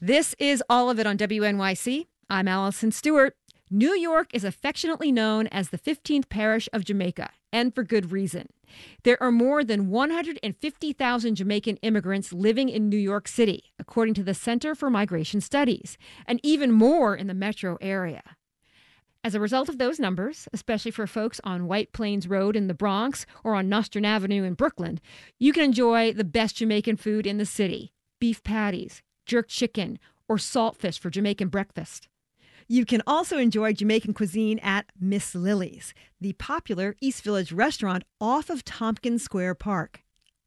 This is All of It on WNYC. I'm Allison Stewart. New York is affectionately known as the 15th parish of Jamaica, and for good reason. There are more than 150,000 Jamaican immigrants living in New York City, according to the Center for Migration Studies, and even more in the metro area. As a result of those numbers, especially for folks on White Plains Road in the Bronx or on Nostrand Avenue in Brooklyn, you can enjoy the best Jamaican food in the city: beef patties, jerk chicken, or saltfish for Jamaican breakfast. You can also enjoy Jamaican cuisine at Miss Lily's, the popular East Village restaurant off of Tompkins Square Park.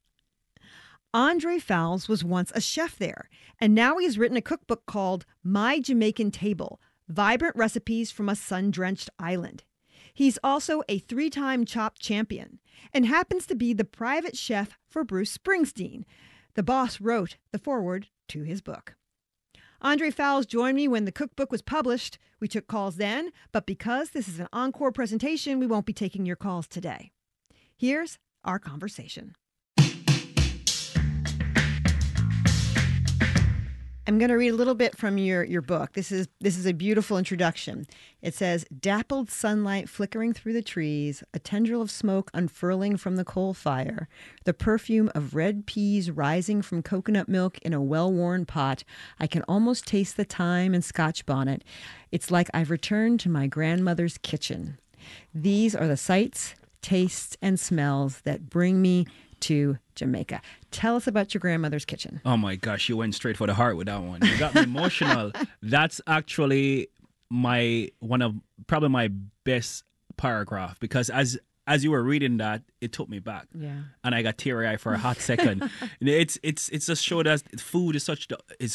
Andre Fowles was once a chef there, and now he's written a cookbook called My Jamaican Table: Vibrant Recipes from a Sun-Drenched Island. He's also a 3-time Chopped champion and happens to be the private chef for Bruce Springsteen. The boss wrote the foreword to his book. Andre Fowles joined me when the cookbook was published. We took calls then, but because this is an encore presentation, we won't be taking your calls today. Here's our conversation. I'm going to read a little bit from your book. This is a beautiful introduction. It says, dappled sunlight flickering through the trees, a tendril of smoke unfurling from the coal fire, the perfume of red peas rising from coconut milk in a well-worn pot. I can almost taste the thyme and Scotch bonnet. It's like I've returned to my grandmother's kitchen. These are the sights, tastes, and smells that bring me to Jamaica. Tell us about your grandmother's kitchen. Oh my gosh, you went straight for the heart with that one. You got me emotional. That's actually one of probably my best paragraph, because as you were reading that, it took me back. Yeah. And I got teary-eyed for a hot second. It's just show that food is such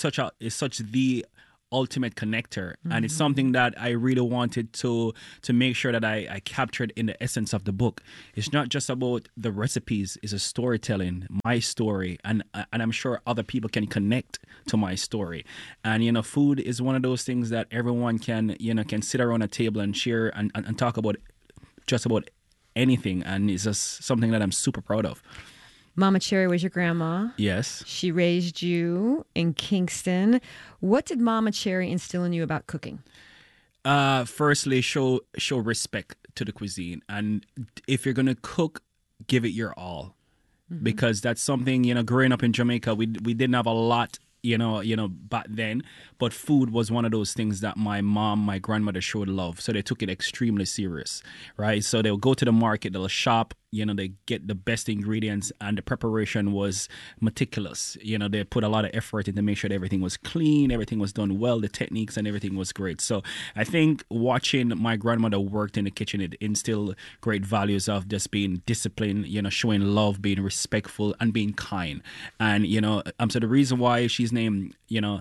the ultimate connector, and it's something that I really wanted to make sure that I captured in the essence of the book. It's not just about the recipes; it's a storytelling, my story, and I'm sure other people can connect to my story. And food is one of those things that everyone can sit around a table and share and talk about just about anything, and it's just something that I'm super proud of. Mama Cherry was your grandma. Yes. She raised you in Kingston. What did Mama Cherry instill in you about cooking? Firstly, show respect to the cuisine. And if you're going to cook, give it your all. Mm-hmm. Because that's something, growing up in Jamaica, we didn't have a lot, back then. But food was one of those things that my grandmother showed love. So they took it extremely serious, right? So they'll go to the market, they'll shop, they get the best ingredients, and the preparation was meticulous. They put a lot of effort in to make sure that everything was clean, everything was done well, the techniques and everything was great. So I think watching my grandmother work in the kitchen, it instilled great values of just being disciplined, showing love, being respectful, and being kind. And, so the reason why she's named,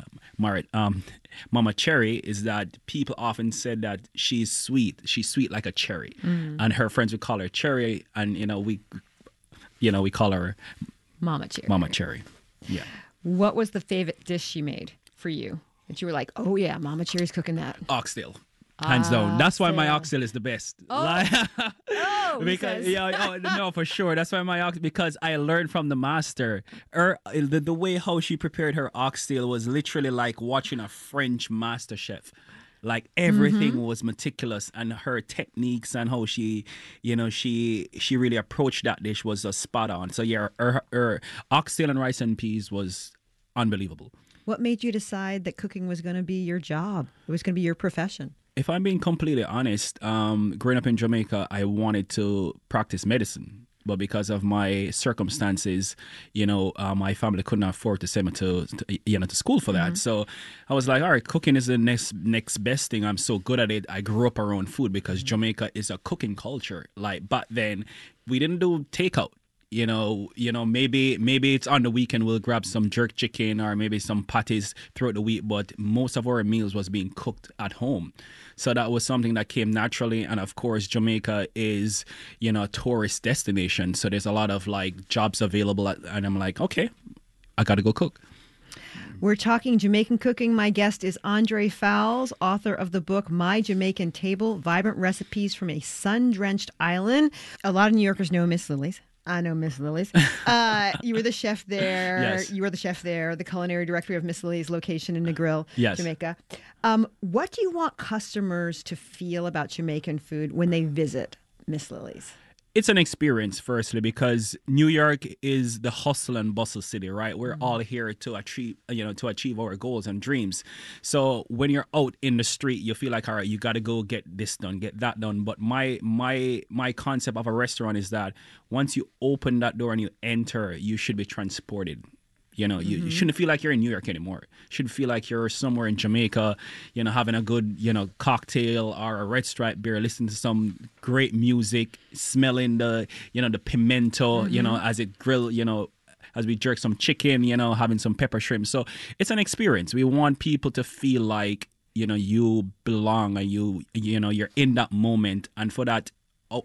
Mama Cherry is that people often said that she's sweet. She's sweet like a cherry. And her friends would call her Cherry, and we call her Mama Cherry. Mama Cherry. Yeah. What was the favorite dish she made for you that you were like, oh yeah, Mama Cherry's cooking that? Oxtail. Hands down. That's why my oxtail is the best. Because no, for sure. That's why because I learned from the master. The way how she prepared her oxtail was literally like watching a French master chef. Like everything was meticulous, and her techniques and how she really approached that dish was spot on. So yeah, her oxtail and rice and peas was unbelievable. What made you decide that cooking was going to be your job? It was going to be your profession? If I'm being completely honest, growing up in Jamaica, I wanted to practice medicine. But because of my circumstances, my family couldn't afford to send me to school for that. So I was like, all right, cooking is the next best thing. I'm so good at it. I grew up around food because Jamaica is a cooking culture. Like, but then we didn't do takeout. Maybe it's on the weekend we'll grab some jerk chicken or maybe some patties throughout the week, but most of our meals was being cooked at home. So that was something that came naturally. And of course, Jamaica is, a tourist destination. So there's a lot of like jobs available. And I'm like, okay, I got to go cook. We're talking Jamaican cooking. My guest is Andre Fowles, author of the book My Jamaican Table: Vibrant Recipes from a Sun-Drenched Island. A lot of New Yorkers know Miss Lily's. I know Miss Lily's. You were the chef there. Yes. You were the chef there, the culinary director of Miss Lily's location in Negril, Yes. Jamaica. What do you want customers to feel about Jamaican food when they visit Miss Lily's? It's an experience, firstly, because New York is the hustle and bustle city, right? We're all here to achieve our goals and dreams. So when you're out in the street, you feel like, all right, you got to go get this done, get that done. But my concept of a restaurant is that once you open that door and you enter, you should be transported. You shouldn't feel like you're in New York anymore. You should feel like you're somewhere in Jamaica, having a good, cocktail or a Red Stripe beer, listening to some great music, smelling the pimento, as it grill, as we jerk some chicken, having some pepper shrimp. So it's an experience. We want people to feel like, you belong and you're in that moment. And for that,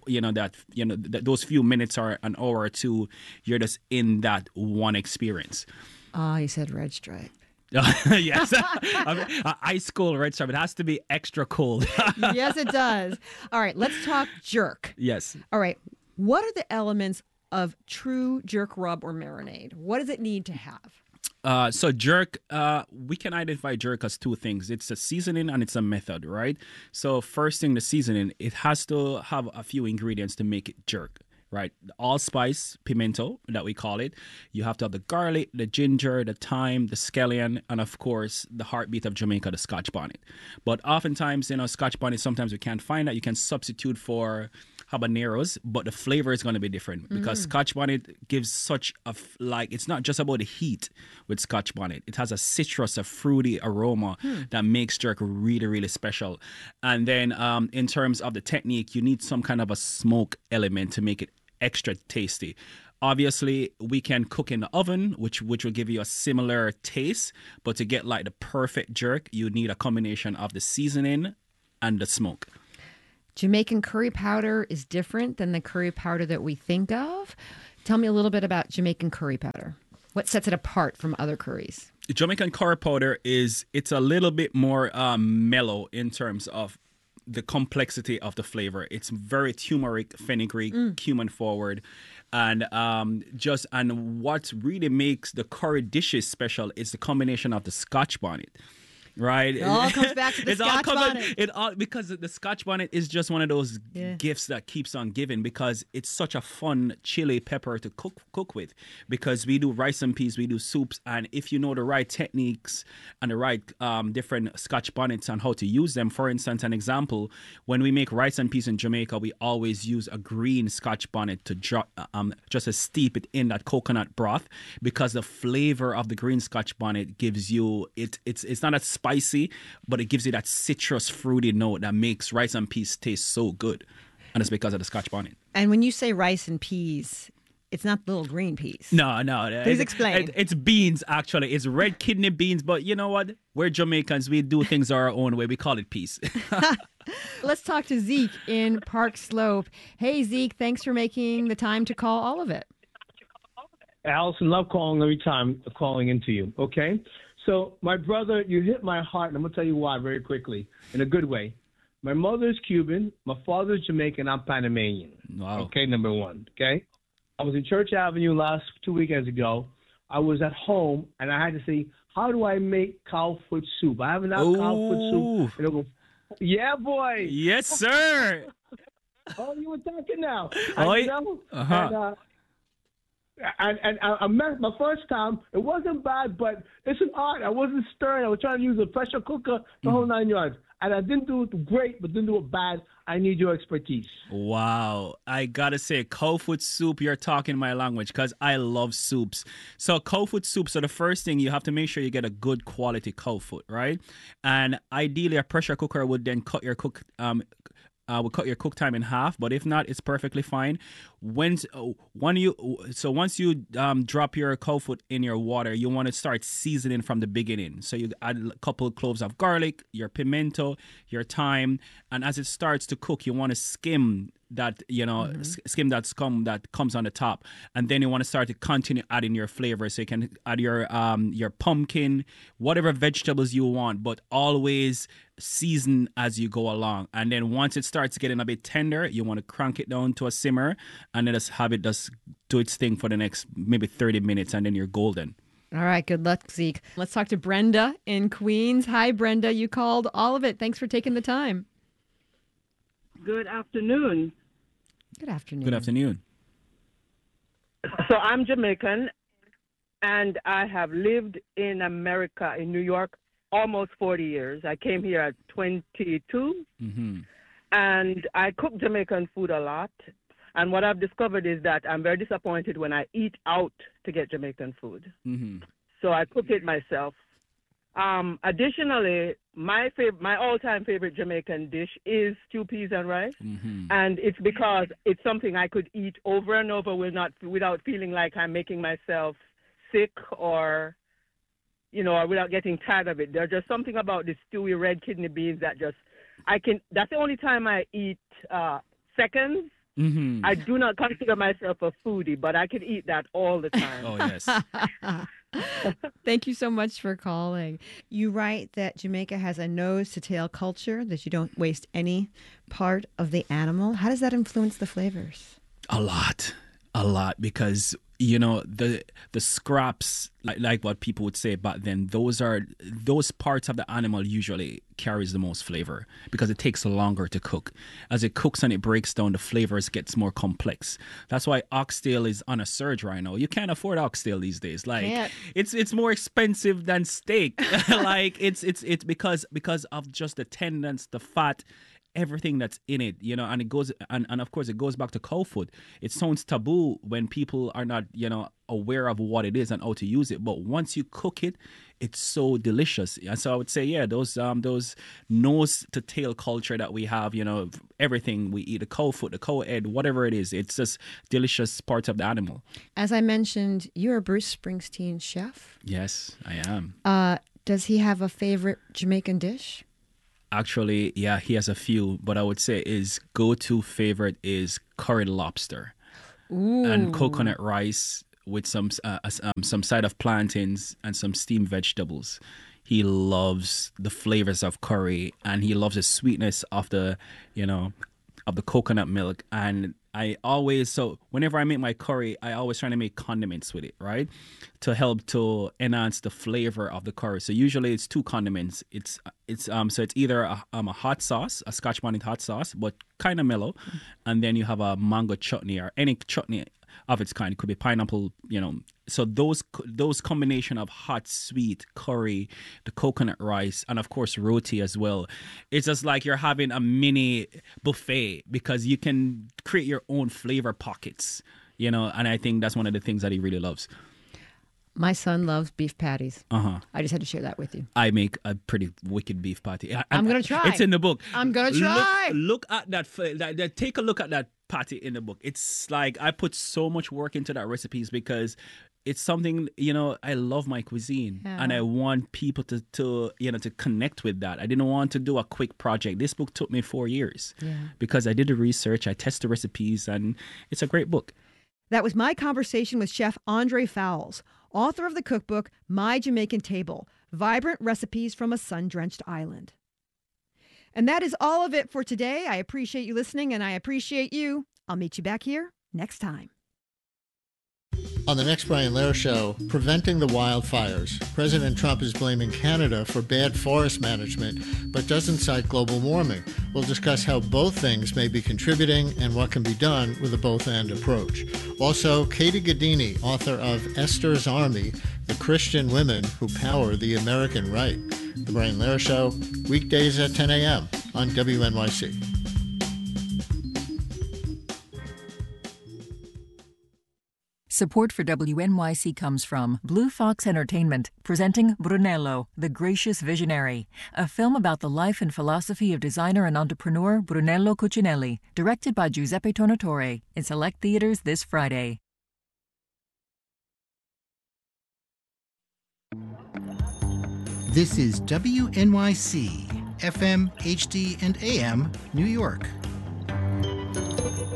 those few minutes or an hour or two, you're just in that one experience. You said Red Stripe. Yes. Ice cold Red Stripe. It has to be extra cold. Yes, it does. All right, let's talk jerk. Yes. All right, what are the elements of true jerk rub or marinade? What does it need to have? So jerk, we can identify jerk as two things. It's a seasoning and it's a method, right? So first thing, the seasoning, it has to have a few ingredients to make it jerk, right? The allspice, pimento, that we call it. You have to have the garlic, the ginger, the thyme, the scallion, and of course, the heartbeat of Jamaica, the Scotch bonnet. But oftentimes, Scotch bonnet, sometimes we can't find that. You can substitute for habaneros, but the flavor is going to be different because Scotch bonnet gives such it's not just about the heat with Scotch bonnet. It has a citrus, a fruity aroma that makes jerk really, really special. And then in terms of the technique, you need some kind of a smoke element to make it extra tasty. Obviously, we can cook in the oven, which will give you a similar taste, but to get like the perfect jerk, you need a combination of the seasoning and the smoke. Jamaican curry powder is different than the curry powder that we think of. Tell me a little bit about Jamaican curry powder. What sets it apart from other curries? Jamaican curry powder it's a little bit more mellow in terms of the complexity of the flavor. It's very turmeric, fenugreek, cumin forward. And what really makes the curry dishes special is the combination of the Scotch bonnet. Right, it all comes back to the Scotch bonnet. Because the Scotch bonnet is just one of those gifts that keeps on giving, because it's such a fun chili pepper to cook with. Because we do rice and peas, we do soups, and if you know the right techniques and the right different Scotch bonnets and how to use them. For instance, an example: when we make rice and peas in Jamaica, we always use a green Scotch bonnet to just to steep it in that coconut broth, because the flavor of the green Scotch bonnet gives you it's not a spicy, but it gives you that citrus fruity note that makes rice and peas taste so good. And it's because of the Scotch bonnet. And when you say rice and peas, it's not little green peas. No. Please explain. It's beans, actually. It's red kidney beans. But you know what? We're Jamaicans. We do things our own way. We call it peas. Let's talk to Zeke in Park Slope. Hey, Zeke, thanks for making the time to call all of it. Allison, love calling every time calling into you, okay? So, my brother, you hit my heart, and I'm going to tell you why very quickly, in a good way. My mother's Cuban, my father's Jamaican, I'm Panamanian. Wow. Okay, number one, okay? I was in Church Avenue 2 weekends ago. I was at home, and I had to say, how do I make cow foot soup? I haven't had cow foot soup. And I go, yeah, boy. Yes, sir. Oh, you were talking now. Oh, and, you know, And I met my first time. It wasn't bad, but it's an art. I wasn't stirring. I was trying to use a pressure cooker, the whole 9 yards. And I didn't do it great, but didn't do it bad. I need your expertise. Wow. I got to say, cow foot soup, you're talking my language, because I love soups. So cow foot soup, so the first thing, you have to make sure you get a good quality cow foot, right? And ideally, a pressure cooker would then cut your cook time in half, but if not, it's perfectly fine. Once you drop your cow foot in your water, you want to start seasoning from the beginning. So you add a couple of cloves of garlic, your pimento, your thyme, and as it starts to cook, you want to skim that skim that scum that comes on the top, and then you want to start to continue adding your flavor. So you can add your pumpkin, whatever vegetables you want, but always season as you go along. And then once it starts getting a bit tender, you want to crank it down to a simmer, and then just have it just do its thing for the next maybe 30 minutes, and then you're golden. All right. Good luck, Zeke. Let's talk to Brenda in Queens. Hi, Brenda. You called all of it. Thanks for taking the time. Good afternoon. Good afternoon. Good afternoon. So I'm Jamaican, and I have lived in America, in New York, almost 40 years. I came here at 22, and I cook Jamaican food a lot. And what I've discovered is that I'm very disappointed when I eat out to get Jamaican food. So I cook it myself. Additionally, my all-time favorite Jamaican dish is stew peas and rice, and it's because it's something I could eat over and over without feeling like I'm making myself sick or without getting tired of it. There's just something about the stewy red kidney beans that that's the only time I eat seconds. I do not consider myself a foodie, but I can eat that all the time. Oh, yes. Thank you so much for calling. You write that Jamaica has a nose-to-tail culture, that you don't waste any part of the animal. How does that influence the flavors? A lot, because the scraps, like what people would say back then, those parts of the animal usually carries the most flavor because it takes longer to cook. As it cooks and it breaks down, the flavors gets more complex. That's why oxtail is on a surge right now. You can't afford oxtail these days. It's more expensive than steak. it's because of just the tendons, the fat, everything that's in it, and it goes, and of course it goes back to cow food. It sounds taboo when people are not, aware of what it is and how to use it. But once you cook it, it's so delicious. And so I would say, those nose to tail culture that we have, everything we eat, the cow foot, the cow head, whatever it is, it's just delicious parts of the animal. As I mentioned, you're a Bruce Springsteen chef. Yes, I am. Does he have a favorite Jamaican dish? Actually, yeah, he has a few, but I would say his go-to favorite is curried lobster. Ooh. And coconut rice with some side of plantains and some steamed vegetables. He loves the flavors of curry, and he loves the sweetness of the coconut milk. And so whenever I make my curry, I always try to make condiments with it, right? To help to enhance the flavor of the curry. So usually it's 2 condiments. It's either a hot sauce, a Scotch bonnet hot sauce, but kind of mellow. And then you have a mango chutney or any chutney of its kind. It could be pineapple, So those combination of hot, sweet curry, the coconut rice, and of course roti as well. It's just like you're having a mini buffet because you can create your own flavor pockets, and I think that's one of the things that he really loves. My son loves beef patties. I just had to share that with you. I make a pretty wicked beef patty. I'm going to try. It's in the book. I'm going to try. Look at that. Take a look at that patty in the book. It's like I put so much work into that recipes because it's something, I love my cuisine, and I want people to connect with that. I didn't want to do a quick project. This book took me 4 years because I did the research, I tested the recipes, and it's a great book. That was my conversation with Chef Andre Fowles, author of the cookbook, My Jamaican Table, Vibrant Recipes from a Sun-Drenched Island. And that is all of it for today. I appreciate you listening, and I appreciate you. I'll meet you back here next time. On the next Brian Lehrer Show, preventing the wildfires. President Trump is blaming Canada for bad forest management, but doesn't cite global warming. We'll discuss how both things may be contributing and what can be done with a both-and approach. Also, Katie Gaddini, author of Esther's Army, The Christian Women Who Power the American Right. The Brian Lehrer Show, weekdays at 10 a.m. on WNYC. Support for WNYC comes from Blue Fox Entertainment, presenting Brunello, the Gracious Visionary, a film about the life and philosophy of designer and entrepreneur Brunello Cucinelli, directed by Giuseppe Tornatore, in select theaters this Friday. This is WNYC, FM, HD, and AM, New York.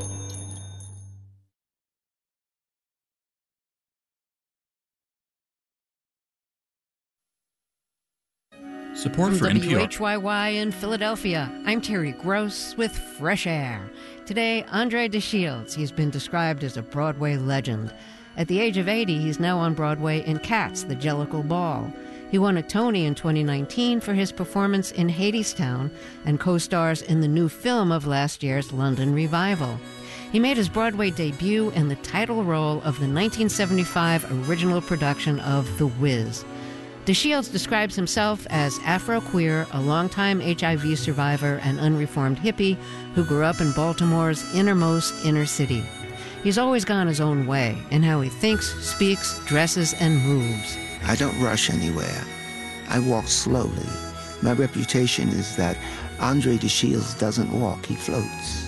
Support for From NPR. WHYY in Philadelphia, I'm Terry Gross with Fresh Air. Today, Andre DeShields. He's been described as a Broadway legend. At the age of 80, he's now on Broadway in Cats, the Jellicle Ball. He won a Tony in 2019 for his performance in Hadestown and co-stars in the new film of last year's London Revival. He made his Broadway debut in the title role of the 1975 original production of The Wiz. DeShields describes himself as Afro-queer, a longtime HIV survivor and unreformed hippie who grew up in Baltimore's innermost inner city. He's always gone his own way in how he thinks, speaks, dresses, and moves. I don't rush anywhere. I walk slowly. My reputation is that Andre DeShields doesn't walk, he floats.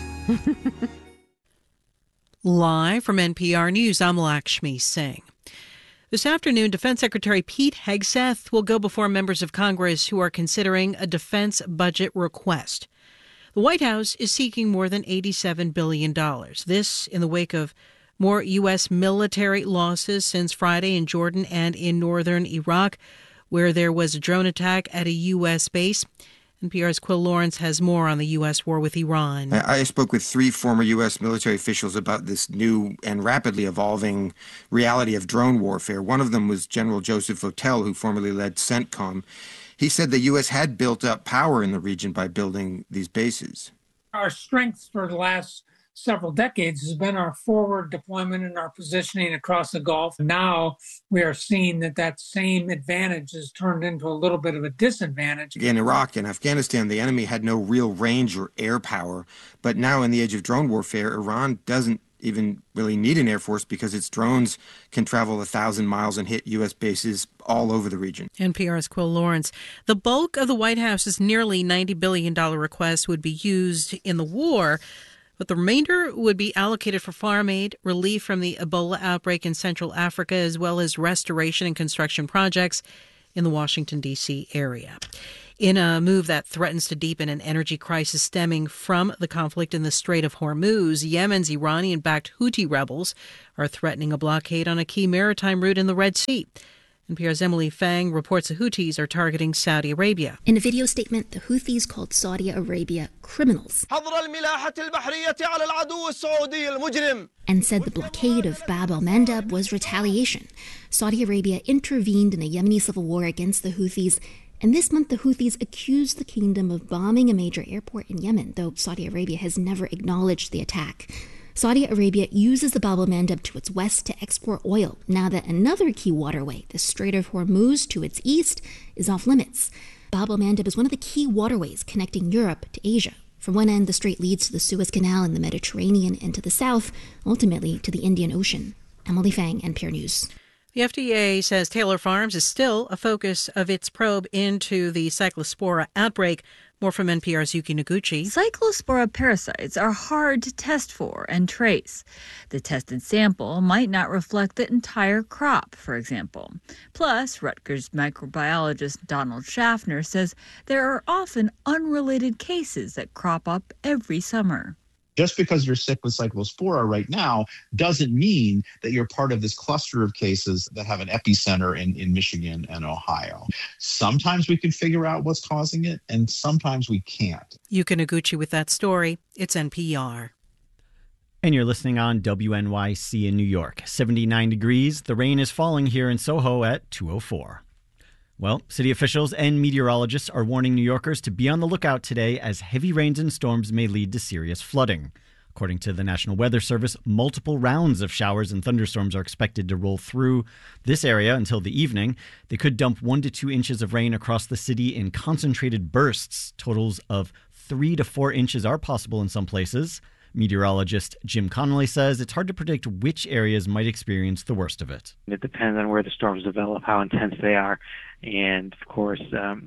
Live from NPR News, I'm Lakshmi Singh. This afternoon, Defense Secretary Pete Hegseth will go before members of Congress who are considering a defense budget request. The White House is seeking more than $87 billion. This in the wake of more U.S. military losses since Friday in Jordan and in northern Iraq, where there was a drone attack at a U.S. base. NPR's Quill Lawrence has more on the U.S. war with Iran. I spoke with 3 former U.S. military officials about this new and rapidly evolving reality of drone warfare. One of them was General Joseph Votel, who formerly led CENTCOM. He said the U.S. had built up power in the region by building these bases. Our strength for the last several decades has been our forward deployment and our positioning across the Gulf. Now we are seeing that same advantage has turned into a little bit of a disadvantage. In Iraq and Afghanistan, the enemy had no real range or air power. But now in the age of drone warfare, Iran doesn't even really need an air force because its drones can travel 1,000 miles and hit U.S. bases all over the region. NPR's Quill Lawrence. The bulk of the White House's nearly $90 billion request would be used in the war, but the remainder would be allocated for farm aid, relief from the Ebola outbreak in Central Africa, as well as restoration and construction projects in the Washington, D.C. area. In a move that threatens to deepen an energy crisis stemming from the conflict in the Strait of Hormuz, Yemen's Iranian-backed Houthi rebels are threatening a blockade on a key maritime route in the Red Sea. NPR's Emily Fang reports the Houthis are targeting Saudi Arabia. In a video statement, the Houthis called Saudi Arabia criminals and said the blockade of Bab al-Mandab was retaliation. Saudi Arabia intervened in the Yemeni civil war against the Houthis, and this month the Houthis accused the kingdom of bombing a major airport in Yemen, though Saudi Arabia has never acknowledged the attack. Saudi Arabia uses the Bab al-Mandab to its west to export oil, now that another key waterway, the Strait of Hormuz to its east, is off limits. Bab al-Mandab is one of the key waterways connecting Europe to Asia. From one end, the strait leads to the Suez Canal in the Mediterranean, and to the south, ultimately to the Indian Ocean. Emily Fang, NPR News. The FDA says Taylor Farms is still a focus of its probe into the Cyclospora outbreak. More from NPR's Yuki Noguchi. Cyclospora parasites are hard to test for and trace. The tested sample might not reflect the entire crop, for example. Plus, Rutgers microbiologist Donald Schaffner says there are often unrelated cases that crop up every summer. Just because you're sick with Cyclospora right now doesn't mean that you're part of this cluster of cases that have an epicenter in Michigan and Ohio. Sometimes we can figure out what's causing it, and sometimes we can't. Yuki Noguchi with that story. It's NPR. And you're listening on WNYC in New York. 79 degrees. The rain is falling here in Soho at 2:04. Well, city officials and meteorologists are warning New Yorkers to be on the lookout today as heavy rains and storms may lead to serious flooding. According to the National Weather Service, multiple rounds of showers and thunderstorms are expected to roll through this area until the evening. They could dump 1 to 2 inches of rain across the city in concentrated bursts. Totals of 3 to 4 inches are possible in some places. Meteorologist Jim Connolly says it's hard to predict which areas might experience the worst of it. It depends on where the storms develop, how intense they are. And, of course,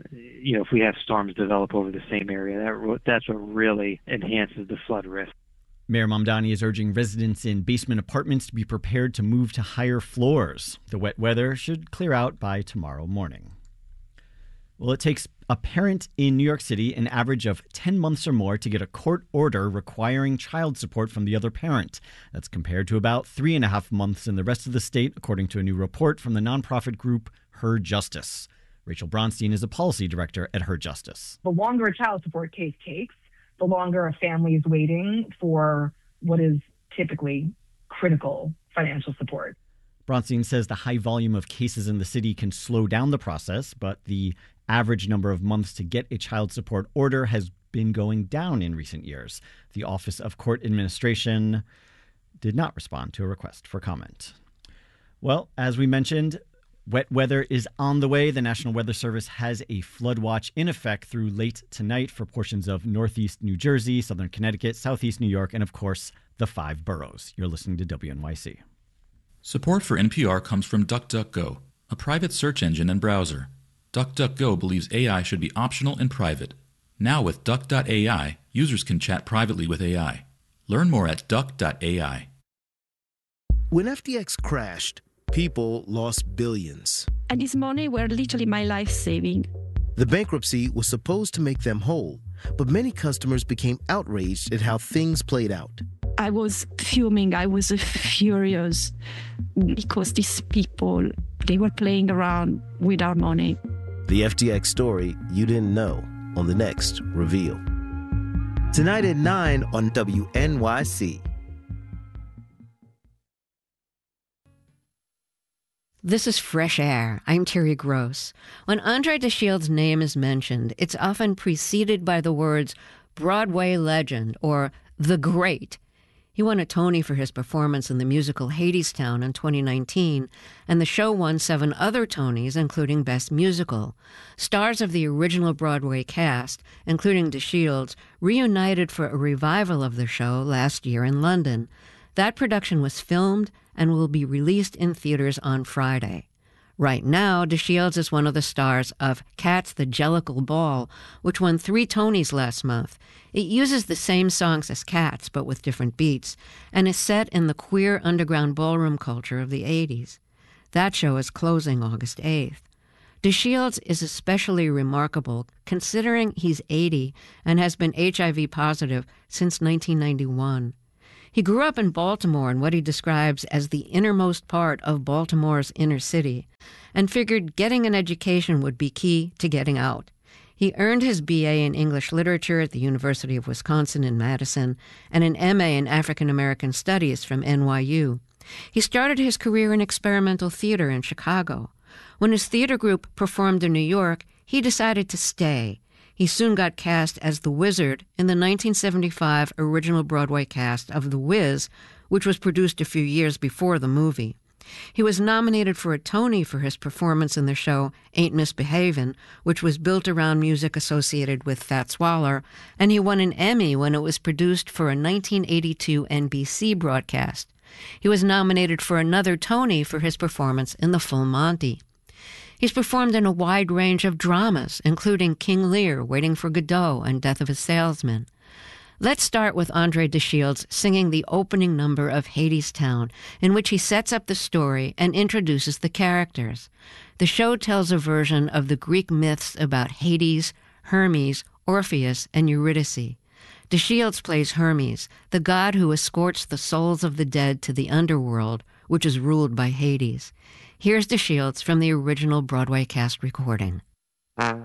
if we have storms develop over the same area, that's what really enhances the flood risk. Mayor Mamdani is urging residents in basement apartments to be prepared to move to higher floors. The wet weather should clear out by tomorrow morning. Well, it takes a parent in New York City an average of 10 months or more to get a court order requiring child support from the other parent. That's compared to about 3.5 months in the rest of the state, according to a new report from the nonprofit group Her Justice. Rachel Bronstein is a policy director at Her Justice. The longer a child support case takes, the longer a family is waiting for what is typically critical financial support. Bronstein says the high volume of cases in the city can slow down the process, but the average number of months to get a child support order has been going down in recent years. The Office of Court Administration did not respond to a request for comment. Well, as we mentioned, wet weather is on the way. The National Weather Service has a flood watch in effect through late tonight for portions of northeast New Jersey, southern Connecticut, southeast New York, and of course, the 5 boroughs. You're listening to WNYC. Support for NPR comes from DuckDuckGo, a private search engine and browser. DuckDuckGo believes AI should be optional and private. Now with Duck.ai, users can chat privately with AI. Learn more at Duck.ai. When FTX crashed, people lost billions. And this money were literally my life saving. The bankruptcy was supposed to make them whole, but many customers became outraged at how things played out. I was fuming. I was furious because these people, they were playing around with our money. The FTX story you didn't know on the next Reveal. Tonight at 9 on WNYC. This is Fresh Air. I'm Terry Gross. When Andre DeShield's name is mentioned, it's often preceded by the words Broadway legend or the great. He won a Tony for his performance in the musical Hadestown in 2019, and the show won 7 other Tonys, including Best Musical. Stars of the original Broadway cast, including DeShields, reunited for a revival of the show last year in London. That production was filmed and will be released in theaters on Friday. Right now, DeShields is one of the stars of Cats the Jellicle Ball, which won 3 Tonys last month. It uses the same songs as Cats, but with different beats, and is set in the queer underground ballroom culture of the 80s. That show is closing August 8th. DeShields is especially remarkable considering he's 80 and has been HIV positive since 1991. He grew up in Baltimore in what he describes as the innermost part of Baltimore's inner city, and figured getting an education would be key to getting out. He earned his BA in English Literature at the University of Wisconsin in Madison and an MA in African American Studies from NYU. He started his career in experimental theater in Chicago. When his theater group performed in New York, he decided to stay. He soon got cast as the Wizard in the 1975 original Broadway cast of The Wiz, which was produced a few years before the movie. He was nominated for a Tony for his performance in the show Ain't Misbehavin', which was built around music associated with Fats Waller, and he won an Emmy when it was produced for a 1982 NBC broadcast. He was nominated for another Tony for his performance in The Full Monty. He's performed in a wide range of dramas, including King Lear, Waiting for Godot, and Death of a Salesman. Let's start with Andre DeShields singing the opening number of Hadestown, in which he sets up the story and introduces the characters. The show tells a version of the Greek myths about Hades, Hermes, Orpheus, and Eurydice. DeShields plays Hermes, the god who escorts the souls of the dead to the underworld, which is ruled by Hades. Here's DeShields from the original Broadway cast recording.